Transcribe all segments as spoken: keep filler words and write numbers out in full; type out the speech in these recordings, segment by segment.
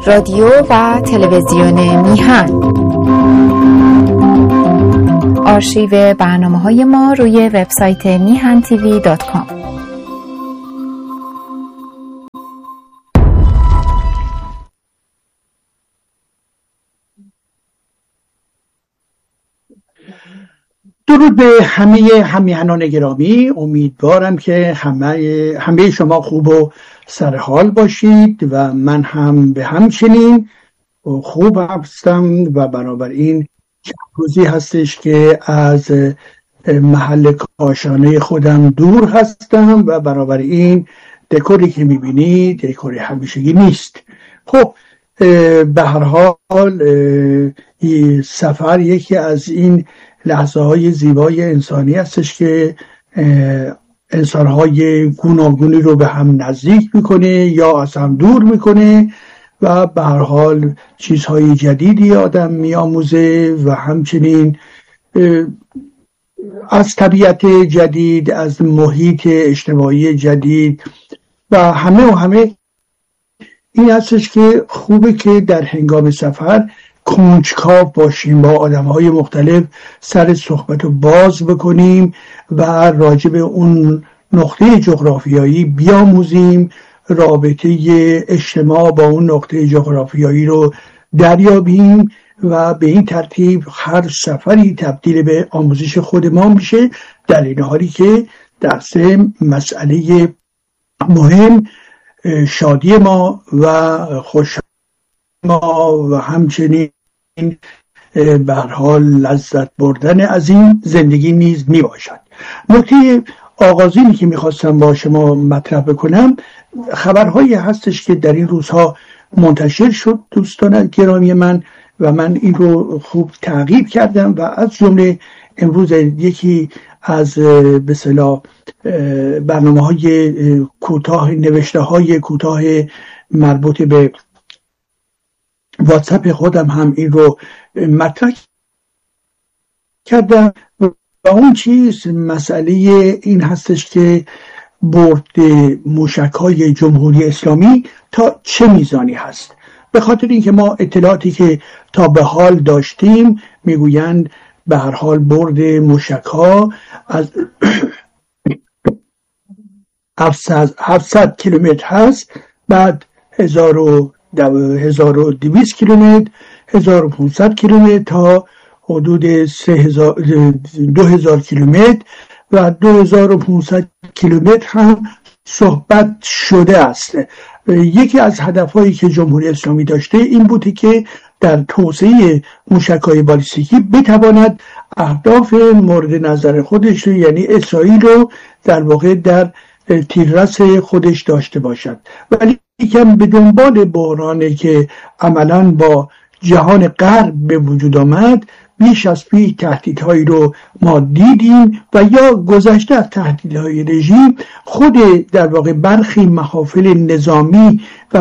رادیو و تلویزیون میهن. آرشیو برنامه‌های ما روی وبسایت میهن تیوی دات کام. درود به همه همیهنان گرامی. امیدوارم که همه همه شما خوب و سرحال باشید و من هم به همچنین خوب هستم و بنابراین روزی هستش که از محل کاشانه خودم دور هستم و بنابراین دکوری که میبینید دکوری همیشگی نیست. خب به هر حال سفر یکی از این لحظه های زیبای انسانی هستش که انسان های گوناگونی رو به هم نزدیک میکنه یا از هم دور میکنه و به هر حال چیزهای جدیدی آدم میآموزه و همچنین از طبیعت جدید، از محیط اجتماعی جدید و همه و همه این هستش که خوبه که در هنگام سفر کنجکاو باشیم، با آدم‌های مختلف سر صحبت رو باز بکنیم و راجع به اون نقطه جغرافیایی بیاموزیم، رابطه اجتماع با اون نقطه جغرافیایی رو دریابیم و به این ترتیب هر سفری تبدیل به آموزش خود ما میشه، در این حالی که در سه مسئله مهم شادی ما و خوشحالی ما و همچنین به هر حال لذت بردن از این زندگی نیز می باشد. نکته آغازینی که میخواستم با شما مطرح بکنم خبرهایی هستش که در این روزها منتشر شد دوستان گرامی من و من این رو خوب تعقیب کردم و از جمله امروز یکی از به اصطلاح برنامه‌های کوتاه نوشته های کوتاه مربوط به واتساپ خودم هم این رو مطرح کردم و اون چیز مسئله این هستش که برد موشک‌های جمهوری اسلامی تا چه میزانی هست. به خاطر اینکه ما اطلاعاتی که تا به حال داشتیم میگویند به هر حال برد موشک‌ها از هفتصد کیلومتر هست، بعد هزار و دویست کیلومتر، هزار و پانصد کیلومتر تا حدود دو هزار کیلومتر و دو هزار و پانصد کیلومتر هم صحبت شده است. یکی از هدفهایی که جمهوری اسلامی داشته این بوده که در توسعه موشک‌های بالیستیکی بتواند اهداف مورد نظر خودش یعنی اسرائیل رو در واقع در تیررس خودش داشته باشد، ولی یکم به دنبال بحرانی که عملاً با جهان غرب به وجود آمد بیش از پیش تهدیدهایی رو ما دیدیم و یا گذشته از تهدیدهای رژیم خود در واقع برخی محافل نظامی و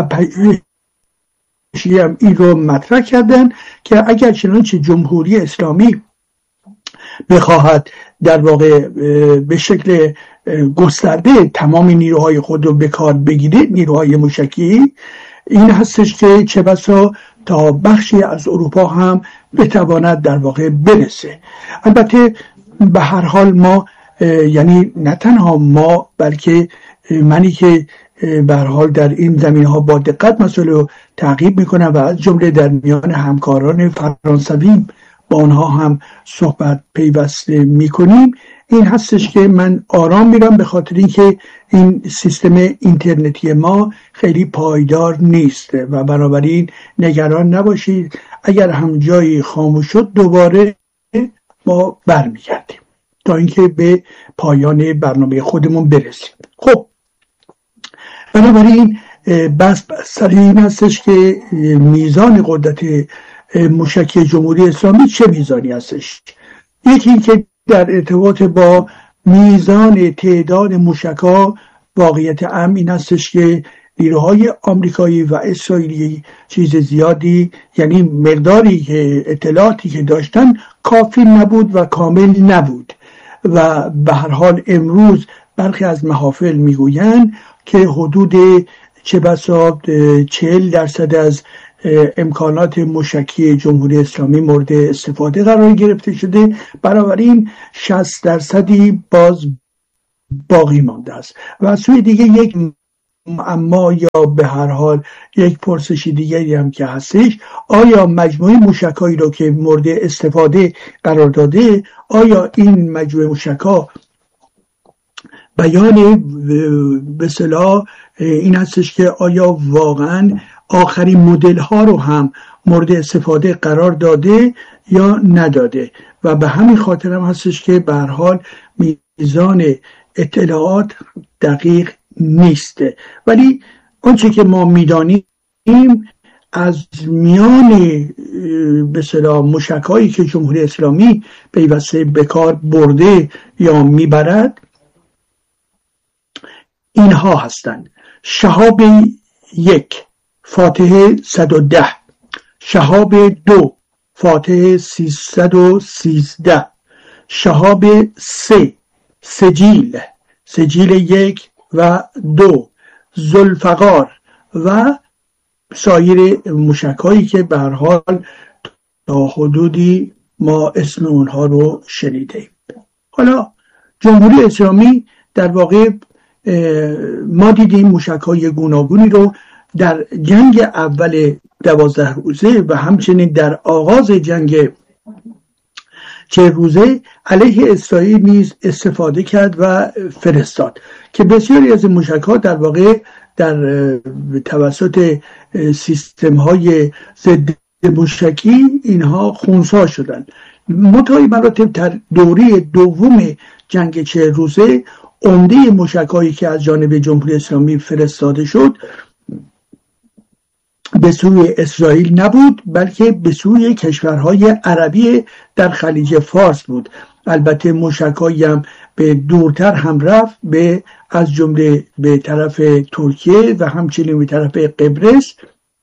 پژوهشی هم این رو مطرح کردن که اگر چنانچه جمهوری اسلامی بخواهد در واقع به شکل گسترده تمام نیروهای خود رو به کار بگیره، نیروهای موشکی، این هستش که چه بسا تا بخشی از اروپا هم بتواند در واقع برسه. البته به هر حال ما یعنی نه تنها ما بلکه منی که به هر حال در این زمینه ها با دقت مسئله رو تعقیب میکنم و از جمله در میان همکاران فرانسوی با آنها هم صحبت پیوسته میکنیم، این هستش که من آرام میرم به خاطر اینکه این سیستم اینترنتی ما خیلی پایدار نیست و بنابراین نگران نباشید، اگر هم جایی خاموش شد دوباره ما برمیگردیم تا اینکه به پایان برنامه خودمون برسیم. خب بنابراین بس سر این هستش که میزان قدرت موشکی جمهوری اسلامی چه میزانی هستش. یکی این که در ارتباط با میزان تعداد موشک‌ها واقعیت امر این هستش که نیروهای آمریکایی و اسرائیلی چیز زیادی یعنی مقداری که اطلاعاتی که داشتن کافی نبود و کامل نبود و به هر حال امروز برخی از محافل میگویند که حدود چه بسا چهل درصد از امکانات موشکی جمهوری اسلامی مورد استفاده قرار گرفته شده. بنابراین شصت درصدی باز باقی مانده است و از سوی دیگه یک اما یا به هر حال یک پرسش دیگری هم که هستش، آیا مجموعه موشکایی رو که مورد استفاده قرار داده، آیا این مجموعه موشکا بیان به اصطلاح این هستش که آیا واقعا آخرین مدل ها رو هم مورد استفاده قرار داده یا نداده؟ و به همین خاطر هم هستش که به هر حال میزان اطلاعات دقیق نیست. ولی آنچه که ما میدانیم از میان به اصطلاح موشک‌هایی که جمهوری اسلامی پیوسته به کار برده یا میبرد اینها هستند: شهاب یک فاتح صد و ده، شهاب دو فاتح سیصد و سیزده، شهاب سه سجیل سجیل یک و دو، ذوالفقار و سایر موشک‌هایی که به هر حال تا حدودی ما اسم اونها رو شنیدیم. حالا جمهوری اسلامی در واقع ما دیدیم موشک‌های گوناگونی رو در جنگ اول دوازده روزه و همچنین در آغاز جنگ چه روزه علیه اسرائیل نیز استفاده کرد و فرستاد که بسیاری از موشک‌ها در واقع در توسط سیستم‌های ضد موشکی اینها خونسا شدند. متای مراتب در دوره دوم جنگ چه روزه عمده موشک‌هایی که از جانب جمهوری اسلامی فرستاده شد به سوی اسرائیل نبود، بلکه به سوی کشورهای عربی در خلیج فارس بود. البته موشک‌هایی هم به دورتر هم رفت، به از جمله به طرف ترکیه و همچنین به طرف قبرس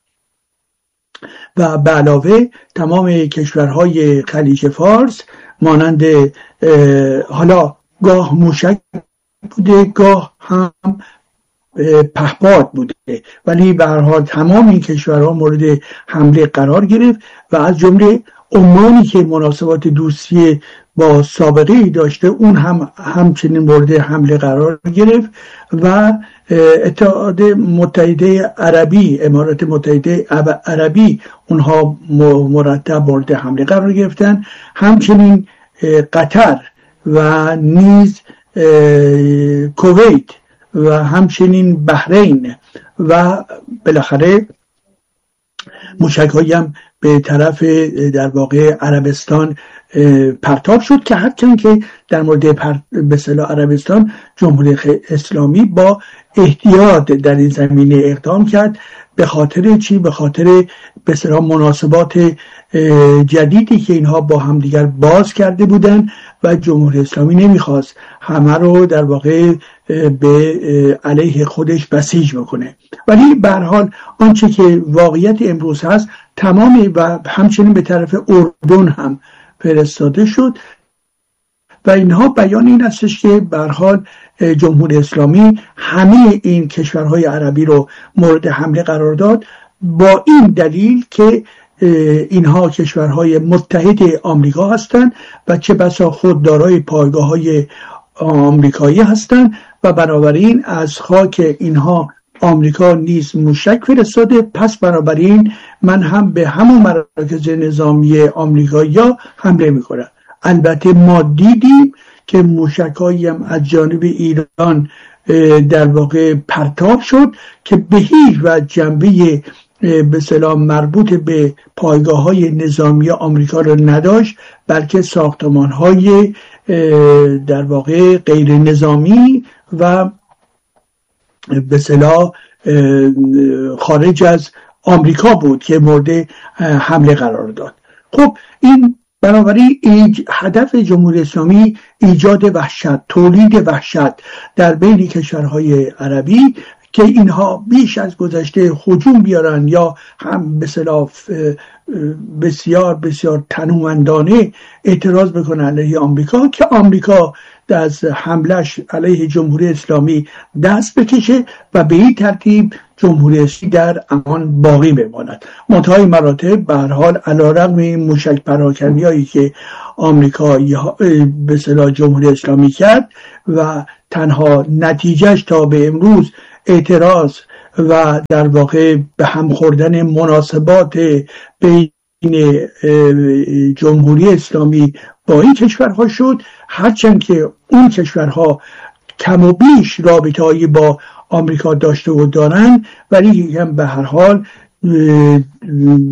و به علاوه تمام کشورهای خلیج فارس، مانند حالا گاه موشک بوده گاه هم پهپاد بوده، ولی به هر حال تمام این کشورها مورد حمله قرار گرفت و از جمله عمانی که مناسبات دوستی با سابقه ای داشته اون هم همچنین مورد حمله قرار گرفت و اتحاد متحده عربی، امارات متحده عربی اونها مرتب مورد حمله قرار گرفتن، همچنین قطر و نیز کویت و همچنین بحرین و بالاخره موشک‌هایی هم به طرف در واقع عربستان پرتاب شد که حتی که در مورد به اصطلاح عربستان جمهوری اسلامی با احتیاط در این زمینه اقدام کرد. به خاطر چی؟ به خاطر به اصطلاح مناسبات جدیدی که اینها با همدیگر باز کرده بودند و جمهوری اسلامی نمیخواست همه رو در واقع به علیه خودش بسیج بکنه. ولی به هر حال آنچه که واقعیت امروز هست تمامی و همچنین به طرف اردن هم فرستاده شد و اینها بیان این هستش که به هر حال جمهوری اسلامی همه این کشورهای عربی رو مورد حمله قرار داد با این دلیل که اینها کشورهای متحد آمریکا هستند و چه بسا خود دارای پایگاه‌های آمریکایی هستند و بنابراین از خاک اینها آمریکا نیز موشک فرستاده. پس بنابراین من هم به همون مراکز نظامی آمریکایی‌ها حمله میکنم. البته ما دیدیم که موشکایی هم از جانب ایران در واقع پرتاب شد که به هیچ وجه جنبه به اصطلاح مربوط به پایگاه‌های نظامی آمریکا را نداشت، بلکه ساختمان‌های در واقع غیر نظامی و به اصطلاح خارج از آمریکا بود که مورد حمله قرار داد. خب این بنابراین هدف جمهوری اسلامی ایجاد وحشت، تولید وحشت در بین کشورهای عربی که اینها بیش از گذشته هجوم بیارن یا هم به اصطلاح بسیار بسیار تنومندانه اعتراض بکنن علیه آمریکا، که آمریکا از حملش علیه جمهوری اسلامی دست بکشه و به این ترتیب جمهوری اسلامی در امان باقی بماند. منتهای مراتب به هر حال علیرغم این موشک پراکنده‌ای که آمریکا به اصطلاح جمهوری اسلامی کرد و تنها نتیجهش تا به امروز اعتراض و در واقع به هم خوردن مناسبات بین جمهوری اسلامی با این کشورها شد، هرچند که اون کشورها کم و بیش رابطه‌ای با آمریکا داشته و دارن، ولی هم به هر حال